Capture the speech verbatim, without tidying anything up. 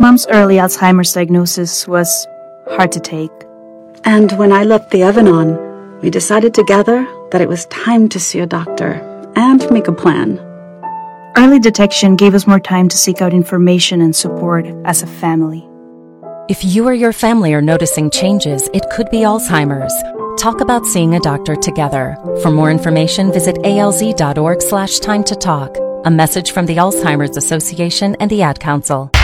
Mom's early Alzheimer's diagnosis was hard to take. And when I left the Evanon, we decided together that it was time to see a doctor and make a plan. Early detection gave us more time to seek out information and support as a family. If you or your family are noticing changes, it could be Alzheimer's. Talk about seeing a doctor together. For more information, visit alz dot org slash time to talk. A message from the Alzheimer's Association and the Ad Council.